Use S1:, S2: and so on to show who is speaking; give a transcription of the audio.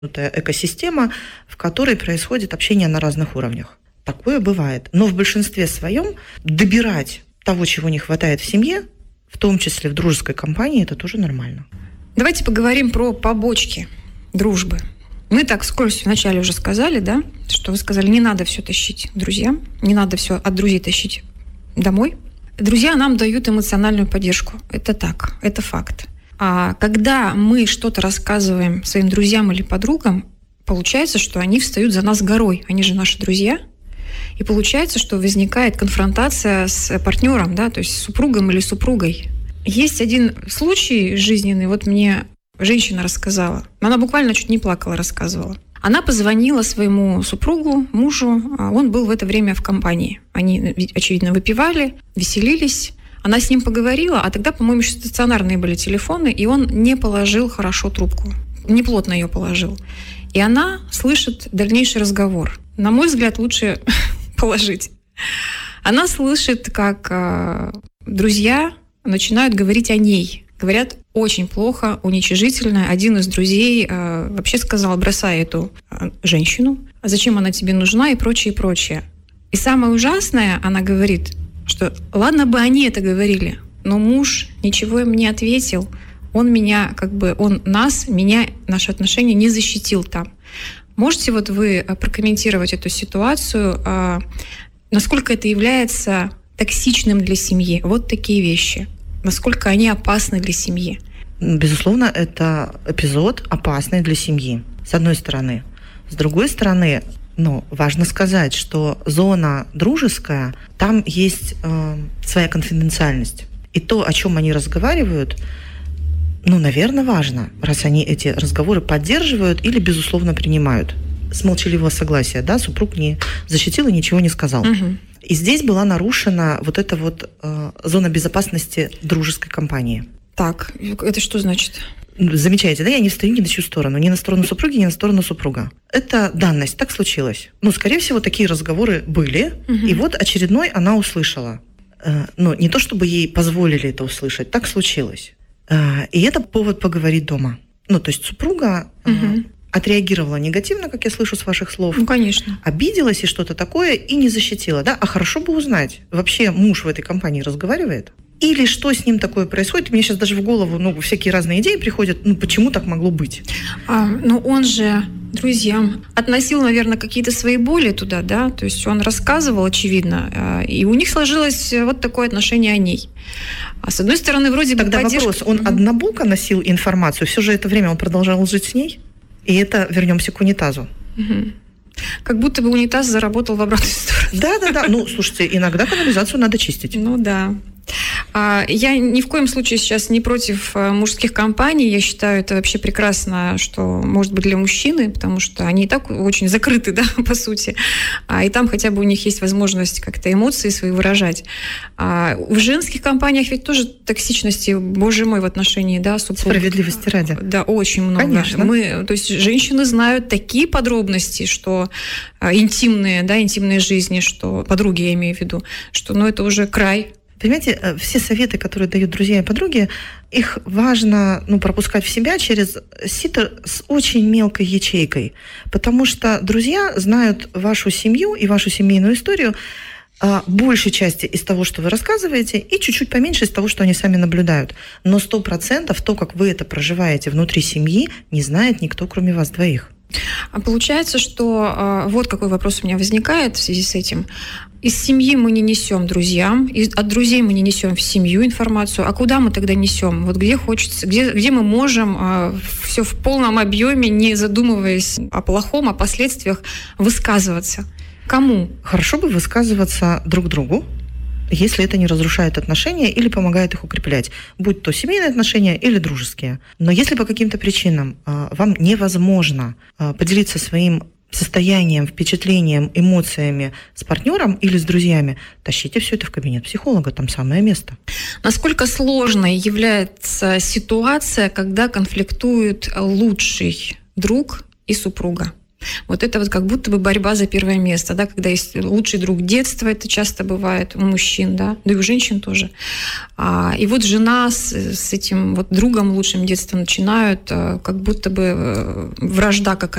S1: Экосистема, в которой происходит общение на разных уровнях. Такое бывает. Но в большинстве своем добирать того, чего не хватает в семье, в том числе в дружеской компании, это тоже нормально.
S2: Давайте поговорим про побочки дружбы. Мы так вскользь вначале уже сказали, да, что вы сказали, не надо все тащить к друзьям, не надо все от друзей тащить домой. Друзья нам дают эмоциональную поддержку. Это так, это факт. А когда мы что-то рассказываем своим друзьям или подругам, получается, что они встают за нас горой. Они же наши друзья. И получается, что возникает конфронтация с партнером, да, то есть с супругом или супругой. Есть один случай жизненный, вот мне женщина рассказала. Она буквально чуть не плакала, рассказывала. Она позвонила своему супругу, мужу, а он был в это время в компании. Они, очевидно, выпивали, веселились. Она с ним поговорила, а тогда, по-моему, еще стационарные были телефоны, и он не положил хорошо трубку. Неплотно ее положил. И она слышит дальнейший разговор. На мой взгляд, лучше положить. Она слышит, как друзья начинают говорить о ней. Говорят очень плохо, уничижительно. Один из друзей вообще сказал, бросай эту женщину, а зачем она тебе нужна и прочее, и прочее. И самое ужасное, она говорит, что ладно бы они это говорили, но муж ничего им не ответил. Он меня, меня, наши отношения не защитил там. Можете вот вы прокомментировать эту ситуацию, насколько это является токсичным для семьи? Вот такие вещи. Насколько они опасны для семьи?
S1: Безусловно, это эпизод опасный для семьи, с одной стороны. С другой стороны, важно сказать, что зона дружеская, там есть своя конфиденциальность. И то, о чем они разговаривают, наверное, важно, раз они эти разговоры поддерживают или, безусловно, принимают. С молчаливого согласия, да, супруг не защитил и ничего не сказал.
S2: Угу.
S1: И здесь была нарушена вот эта зона безопасности дружеской компании.
S2: Так, это что значит?
S1: Замечаете, да, я не встаю ни на чью сторону, ни на сторону супруги, ни на сторону супруга. Это данность, так случилось. Скорее всего, такие разговоры были, и вот очередной она услышала. Не то чтобы ей позволили это услышать, так случилось. И это повод поговорить дома. То есть супруга отреагировала негативно, как я слышу с ваших слов.
S2: Конечно.
S1: Обиделась и что-то такое, и не защитила, да? А хорошо бы узнать, вообще муж в этой компании разговаривает? Или что с ним такое происходит? Мне сейчас даже в голову всякие разные идеи приходят. Почему так могло быть?
S2: Он же друзьям относил, наверное, какие-то свои боли туда, да? То есть он рассказывал, очевидно, и у них сложилось вот такое отношение о ней. А с одной стороны, вроде бы
S1: поддержка... вопрос, он однобоко носил информацию, все же это время он продолжал жить с ней? И это вернемся к унитазу.
S2: Как будто бы унитаз заработал в обратную сторону.
S1: Да. Слушайте, иногда канализацию надо чистить.
S2: Да. Я ни в коем случае сейчас не против мужских компаний. Я считаю, это вообще прекрасно, что может быть для мужчины, потому что они и так очень закрыты, да, по сути. И там хотя бы у них есть возможность как-то эмоции свои выражать. В женских компаниях ведь тоже токсичности, боже мой, в отношении, да, супругов.
S1: Справедливости ради.
S2: Да, очень много.
S1: Конечно.
S2: То есть женщины знают такие подробности, что интимные жизни, что подруги, я имею в виду, что это уже край.
S1: Понимаете, все советы, которые дают друзья и подруги, их важно пропускать в себя через сито с очень мелкой ячейкой, потому что друзья знают вашу семью и вашу семейную историю большей части из того, что вы рассказываете, и чуть-чуть поменьше из того, что они сами наблюдают. Но 100% то, как вы это проживаете внутри семьи, не знает никто, кроме вас двоих.
S2: Получается, что вот какой вопрос у меня возникает в связи с этим. Из семьи мы не несем друзьям, от друзей мы не несем в семью информацию. А куда мы тогда несем? Вот где хочется, где мы можем все в полном объеме, не задумываясь о плохом, о последствиях, высказываться? Кому?
S1: Хорошо бы высказываться друг другу, если это не разрушает отношения или помогает их укреплять, будь то семейные отношения или дружеские. Но если по каким-то причинам вам невозможно поделиться своим состоянием, впечатлением, эмоциями с партнером или с друзьями, тащите все это в кабинет психолога, там самое место.
S2: Насколько сложной является ситуация, когда конфликтует лучший друг и супруга? Вот это вот как будто бы борьба за первое место, да, когда есть лучший друг детства, это часто бывает у мужчин, да и у женщин тоже. И вот жена с этим вот другом лучшим детства начинают как будто бы вражда какая-то